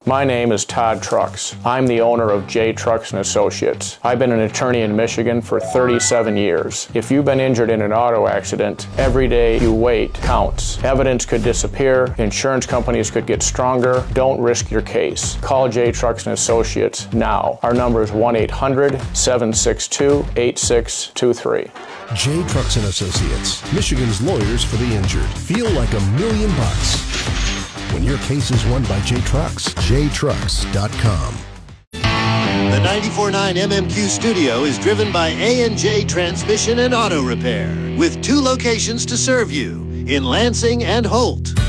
My name is Todd Trucks. I'm the owner of J Trucks and Associates. I've been an attorney in Michigan for 37 years. If you've been injured in an auto accident, every day you wait counts. Evidence could disappear, insurance companies could get stronger. Don't risk your case. Call J Trucks and Associates now. Our number is 1-800-762-8623. J Trucks and Associates, Michigan's lawyers for the injured. Feel like $1,000,000 when your case is won by J Trucks. JTrucks.com. The 94.9 MMQ studio is driven by A&J Transmission and Auto Repair, with 2 locations to serve you in Lansing and Holt.